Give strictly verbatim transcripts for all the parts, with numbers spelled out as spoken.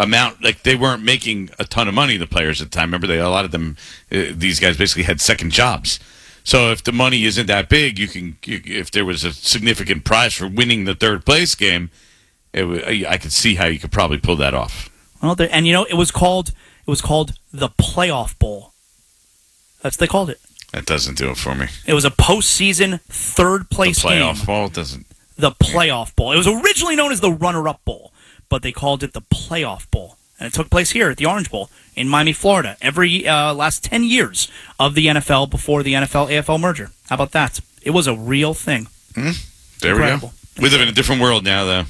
amount. Like they weren't making a ton of money. The players at the time. Remember, they a lot of them. Uh, these guys basically had second jobs. So if the money isn't that big, you can. You, if there was a significant prize for winning the third place game, it w- I could see how you could probably pull that off. Well, there, and you know, it was called it was called the Playoff Bowl. That's what they called it. That doesn't do it for me. It was a postseason third place the playoff game. bowl doesn't. The Playoff Bowl. It was originally known as the Runner-Up Bowl, but they called it the Playoff Bowl. And it took place here at the Orange Bowl in Miami, Florida, every uh, last ten years of the N F L before the N F L A F L merger. How about that? It was a real thing. Mm, there Incredible. we go. We live in a different world now, though.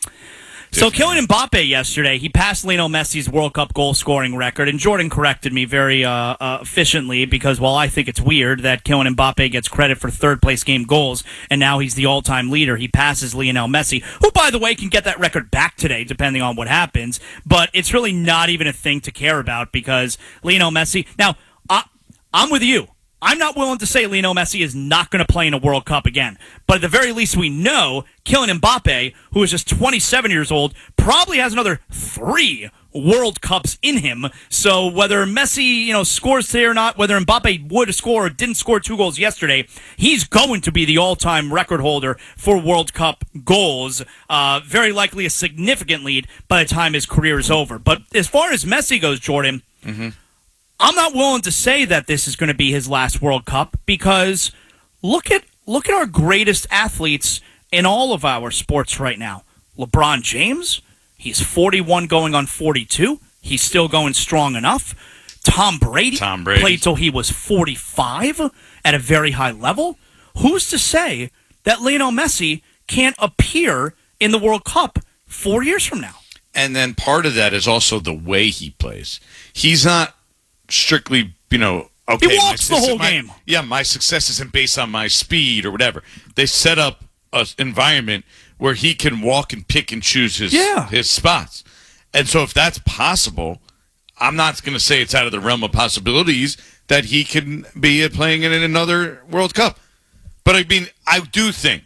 So Kylian Mbappe yesterday, he passed Lionel Messi's World Cup goal-scoring record, and Jordan corrected me very uh, uh, efficiently because, well, I think it's weird that Kylian Mbappe gets credit for third-place game goals, and now he's the all-time leader. He passes Lionel Messi, who, by the way, can get that record back today, depending on what happens, but it's really not even a thing to care about because Lionel Messi... Now, I, I'm with you. I'm not willing to say Lionel Messi is not going to play in a World Cup again. But at the very least, we know Kylian Mbappe, who is just twenty-seven years old, probably has another three World Cups in him. So whether Messi, you know, scores today or not, whether Mbappe would score or didn't score two goals yesterday, he's going to be the all-time record holder for World Cup goals. Uh, very likely a significant lead by the time his career is over. But as far as Messi goes, Jordan... Mm-hmm. I'm not willing to say that this is going to be his last World Cup because look at look at our greatest athletes in all of our sports right now. LeBron James, he's forty-one going on forty-two. He's still going strong enough. Tom Brady, Tom Brady played till he was forty-five at a very high level. Who's to say that Lionel Messi can't appear in the World Cup four years from now? And then part of that is also the way he plays. He's not strictly, you know, okay. He walks the whole my, game. Yeah, my success isn't based on my speed or whatever. They set up an environment where he can walk and pick and choose his yeah. his spots. And so if that's possible, I'm not going to say it's out of the realm of possibilities that he can be playing in another World Cup. But I mean, I do think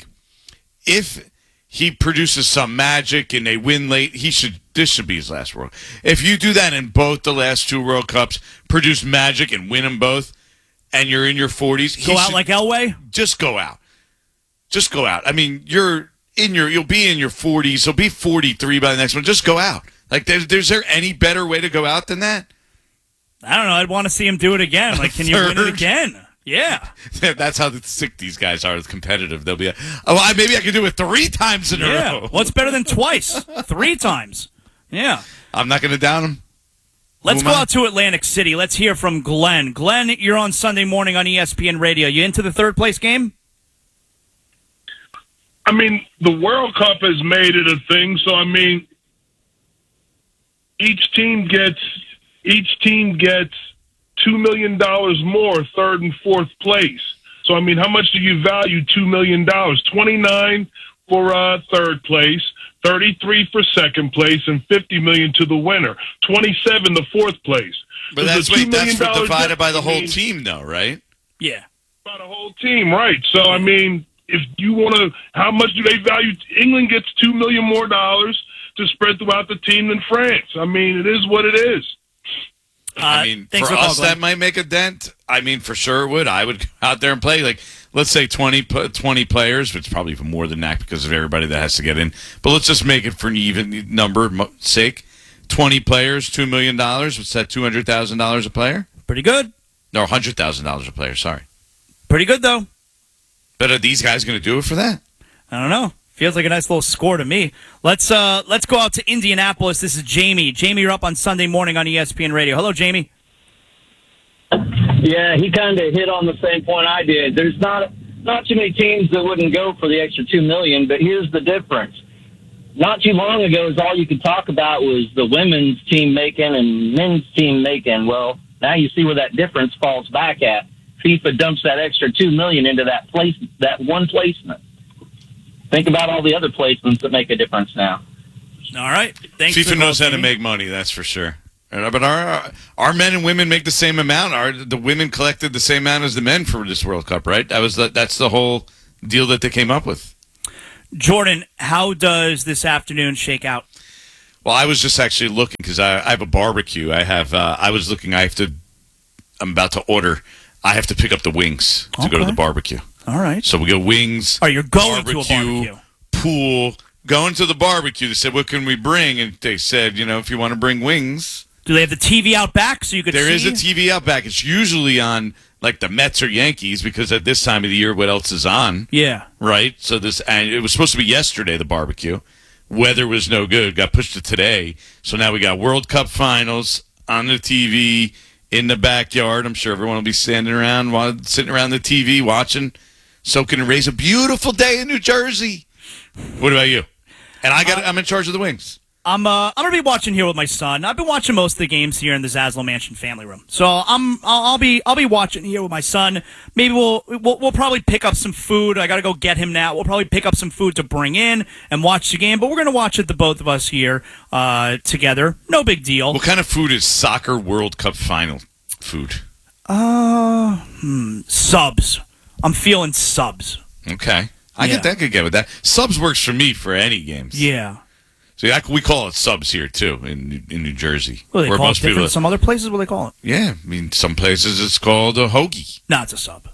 if he produces some magic and they win late, he should. This should be his last World Cup. If you do that in both the last two World Cups, produce magic and win them both, and you're in your forties, go out like Elway. Just go out. Just go out. I mean, you're in your. You'll be in your forties. You'll be forty-three by the next one. Just go out. Like, there's, there's there any better way to go out than that? I don't know. I'd want to see him do it again. Like, can you win it again? Yeah. That's how sick these guys are. It's competitive. They'll be, like, oh, I, maybe I can do it three times in a yeah. row. What's better than twice? Three times. Yeah. I'm not going to down him. Let's go out to Atlantic City. Let's hear from Glenn. Glenn, you're on Sunday morning on E S P N Radio. You into the third place game? I mean, the World Cup has made it a thing. So, I mean, each team gets each team gets two million dollars more, third and fourth place. So, I mean, how much do you value two million dollars? twenty-nine for uh, third place, thirty-three for second place, and fifty million dollars to the winner. twenty-seven the fourth place. But that's, wait, that's for divided by the whole team, though, right? Yeah. By the whole team, right. So, I mean, if you want to, how much do they value? England gets two million dollars more dollars to spread throughout the team than France. I mean, it is what it is. Uh, I mean, for us, that might make a dent. I mean, for sure it would. I would go out there and play. Like, let's say twenty, twenty players, which is probably even more than that because of everybody that has to get in. But let's just make it for an even number sake. twenty players, two million dollars. What's that, two hundred thousand dollars a player? Pretty good. No, one hundred thousand dollars a player, sorry. Pretty good, though. But are these guys going to do it for that? I don't know. Feels like a nice little score to me. Let's uh, let's go out to Indianapolis. This is Jamie. Jamie, you're up on Sunday morning on E S P N Radio. Hello, Jamie. Yeah, he kind of hit on the same point I did. There's not not too many teams that wouldn't go for the extra two million dollars, but here's the difference. Not too long ago, is all you could talk about was the women's team making and men's team making. Well, now you see where that difference falls back at. FIFA dumps that extra two million dollars into that place, that one placement. Think about all the other placements that make a difference now. All right. Thanks. FIFA knows how to make money, that's for sure. But our our men and women make the same amount. Our the women collected the same amount as the men for this World Cup, right? That was the, that's the whole deal that they came up with. Jordan, how does this afternoon shake out? Well, I was just actually looking because I, I have a barbecue. I have. Uh, I was looking. I have to. I'm about to order. I have to pick up the wings to Okay. go to the barbecue. All right. So we go wings. Oh, you're going barbecue, to a barbecue. Pool. Going to the barbecue. They said, "What can we bring?" And they said, "You know, if you want to bring wings." Do they have the T V out back so you could There see? is a T V out back. It's usually on like the Mets or Yankees because at this time of the year, what else is on? Yeah. Right. So this, and it was supposed to be yesterday, the barbecue. Weather was no good. Got pushed to today. So now we got World Cup finals on the T V in the backyard. I'm sure everyone will be standing around, while sitting around the T V watching, soaking and rays. A beautiful day in New Jersey. What about you? And I got. Uh, I'm in charge of the wings. I'm uh, I'm gonna be watching here with my son. I've been watching most of the games here in the Zaslow Mansion family room, so I'm I'll, I'll be I'll be watching here with my son. Maybe we'll we'll, we'll probably pick up some food. I gotta go get him now. We'll probably pick up some food to bring in and watch the game. But we're gonna watch it, the both of us here uh, together. No big deal. What kind of food is soccer World Cup final food? Uh, hmm, subs. I'm feeling subs. Okay, I Yeah. get that. Could get with that. Subs works for me for any games. Yeah. So I, we call it subs here too in in New Jersey. What do they where call it most people- different? Some other places, what do they call it? Yeah, I mean some places it's called a hoagie. No, it's a sub.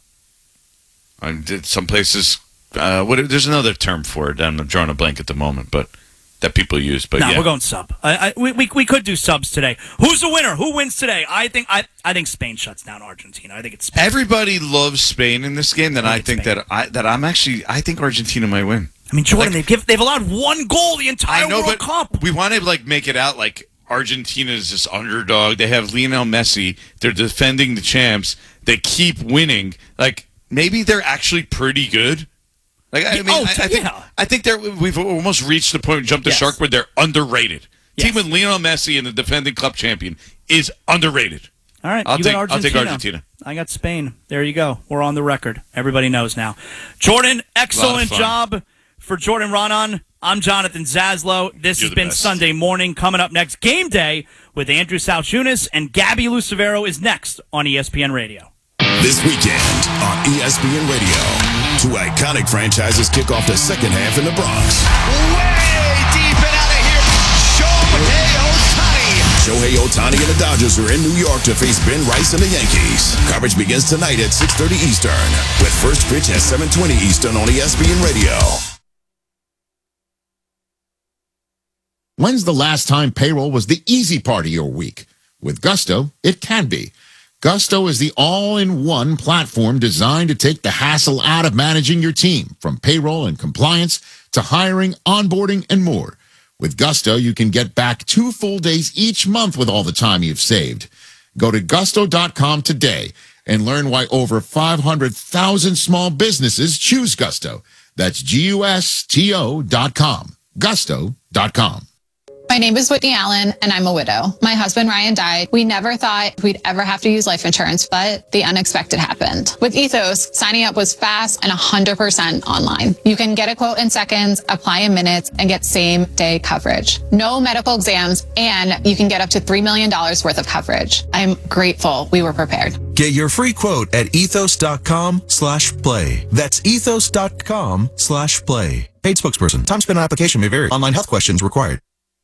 I did some places. Uh, what? There's another term for it. I'm drawing a blank at the moment, but that people use. But No, yeah, we're going sub. I, I, we, we we could do subs today. Who's the winner? Who wins today? I think I I think Spain shuts down Argentina. I think it's Spain. Everybody loves Spain in this game. That I I think think it's Spain. that I that I'm actually I think Argentina might win. I mean, Jordan, Like- they've give, they've allowed one goal the entire I know, World but Cup. we want to like make it out like Argentina is this underdog. They have Lionel Messi. They're defending the champs. They keep winning. Like maybe they're actually pretty good. Like I Yeah, mean, oh, I, I think yeah. I think they're we've almost reached the point, jumped the Yes. shark, where they're underrated. Yes. Team with Lionel Messi and the defending club champion is underrated. All right, I'll you take- got I'll Argentina. take Argentina. I got Spain. There you go. We're on the record. Everybody knows now. Jordan, excellent fun. job for Jordan Ronan. I'm Jonathan Zaslow. This You're has the been best. Sunday morning. Coming up next, Game Day with Andrew Salchunas and Gabby Lucevero is next on E S P N Radio. This weekend on E S P N Radio, two iconic franchises kick off the second half in the Bronx. Way deep and out of here. Shohei Ohtani. Shohei Ohtani and the Dodgers are in New York to face Ben Rice and the Yankees. Coverage begins tonight at six thirty Eastern, with first pitch at seven twenty Eastern on E S P N Radio. When's the last time payroll was the easy part of your week? With Gusto, it can be. Gusto is the all-in-one platform designed to take the hassle out of managing your team, from payroll and compliance to hiring, onboarding, and more. With Gusto, you can get back two full days each month with all the time you've saved. Go to gusto dot com today and learn why over five hundred thousand small businesses choose Gusto. That's G U S T O dot com. gusto dot com. My name is Whitney Allen, and I'm a widow. My husband, Ryan, died. We never thought we'd ever have to use life insurance, but the unexpected happened. With Ethos, signing up was fast and one hundred percent online. You can get a quote in seconds, apply in minutes, and get same-day coverage. No medical exams, and you can get up to three million dollars worth of coverage. I'm grateful we were prepared. Get your free quote at ethos.com slash play. That's ethos.com slash play. Paid spokesperson. Time spent on application may vary. Online health questions required.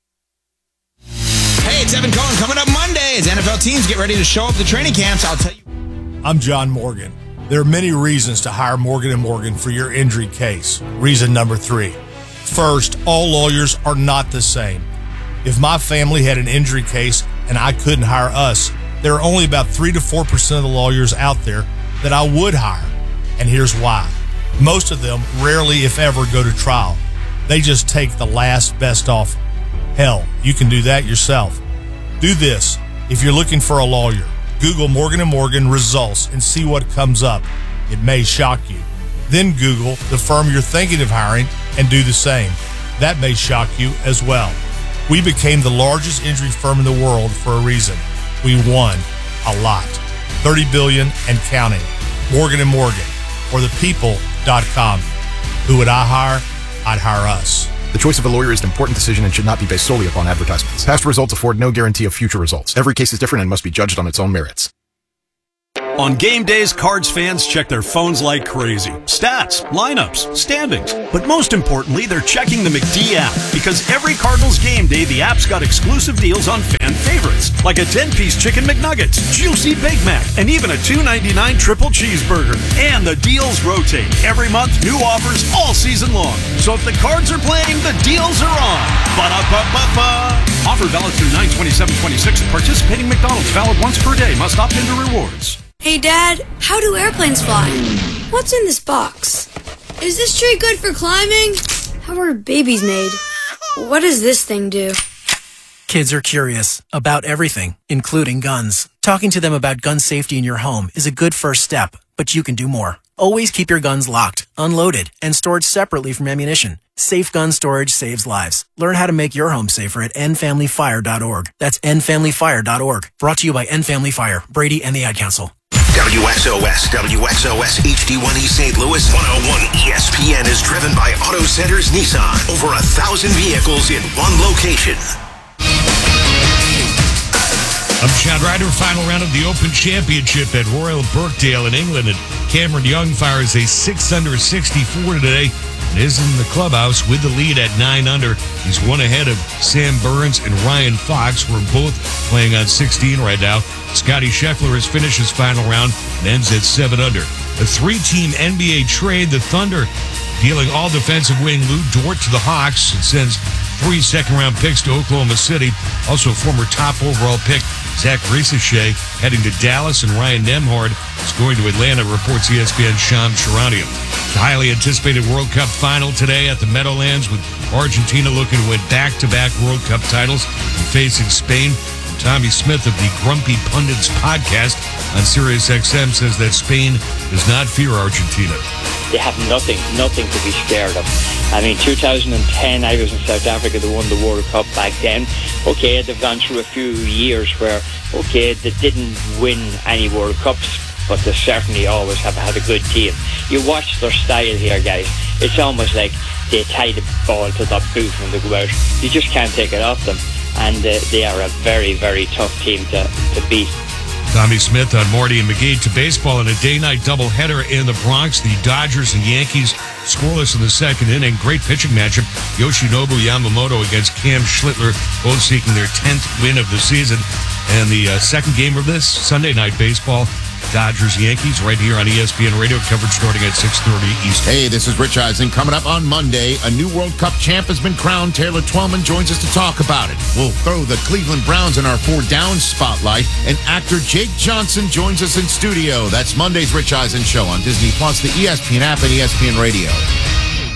Hey, it's Evan Cohen. Coming up Monday as N F L teams get ready to show up at the training camps. I'll tell you. I'm John Morgan. There are many reasons to hire Morgan and Morgan for your injury case. Reason number three. First, all lawyers are not the same. If my family had an injury case and I couldn't hire us, there are only about three to four percent of the lawyers out there that I would hire. And here's why. Most of them rarely, if ever, go to trial. They just take the last best offer. Hell, you can do that yourself. Do this. If you're looking for a lawyer, Google Morgan and Morgan results and see what comes up. It may shock you. Then Google the firm you're thinking of hiring and do the same. That may shock you as well. We became the largest injury firm in the world for a reason. We won a lot. thirty billion dollars and counting. Morgan and Morgan, or the people dot com. Who would I hire? I'd hire us. The choice of a lawyer is an important decision and should not be based solely upon advertisements. Past results afford no guarantee of future results. Every case is different and must be judged on its own merits. On game days, Cards fans check their phones like crazy. Stats, lineups, standings. But most importantly, they're checking the McD app. Because every Cardinals game day, the app's got exclusive deals on fan favorites. Like a ten-piece Chicken McNuggets, juicy Big Mac, and even a two ninety-nine triple cheeseburger. And the deals rotate. Every month, new offers all season long. So if the Cards are playing, the deals are on. Ba-da-ba-ba-ba. Offer valid through nine twenty-seven twenty-six at participating McDonald's. Valid once per day. Must opt into rewards. Hey, Dad, how do airplanes fly? What's in this box? Is this tree good for climbing? How are babies made? What does this thing do? Kids are curious about everything, including guns. Talking to them about gun safety in your home is a good first step, but you can do more. Always keep your guns locked, unloaded, and stored separately from ammunition. Safe gun storage saves lives. Learn how to make your home safer at end family fire dot org. That's end family fire dot org. Brought to you by End Family Fire, Brady, and the Ad Council. W X O S, W X O S H D one E Saint Louis, one oh one E S P N is driven by Auto Centers Nissan. Over a thousand vehicles in one location. I'm Chad Ryder. Final round of the Open Championship at Royal Birkdale in England. And Cameron Young fires a six under sixty-four today and is in the clubhouse with the lead at nine under. He's one ahead of Sam Burns and Ryan Fox, who are both playing on sixteen right now. Scotty Scheffler has finished his final round and ends at seven under. A three-team N B A trade, the Thunder dealing all defensive wing Lou Dort to the Hawks. It sends three second-round picks to Oklahoma City. Also, former top overall pick Zach Ricochet heading to Dallas, and Ryan Nembhard is going to Atlanta, reports E S P N's Sham Charania. The highly anticipated World Cup final today at the Meadowlands, with Argentina looking to win back-to-back World Cup titles and facing Spain. Tommy Smith of the Grumpy Pundits podcast on Sirius X M says that Spain does not fear Argentina. They have nothing, nothing to be scared of. I mean, two thousand ten, I was in South Africa, they won the World Cup back then. Okay, they've gone through a few years where, okay, they didn't win any World Cups, but they certainly always have had a good team. You watch their style here, guys. It's almost like they tie the ball to the boot when they go out. You just can't take it off them. And uh, they are a very, very tough team to, to beat. Tommy Smith on Marty and McGee. To baseball in a day-night doubleheader in the Bronx. The Dodgers and Yankees scoreless in the second inning. Great pitching matchup. Yoshinobu Yamamoto against Cam Schlittler, both seeking their tenth win of the season. And the uh, second game of this Sunday night baseball, Dodgers-Yankees, right here on E S P N Radio, coverage starting at six thirty Eastern. Hey, this is Rich Eisen. Coming up on Monday, a new World Cup champ has been crowned. Taylor Twellman joins us to talk about it. We'll throw the Cleveland Browns in our four down spotlight, and actor Jake Johnson joins us in studio. That's Monday's Rich Eisen Show on Disney Plus, the E S P N app, and E S P N Radio.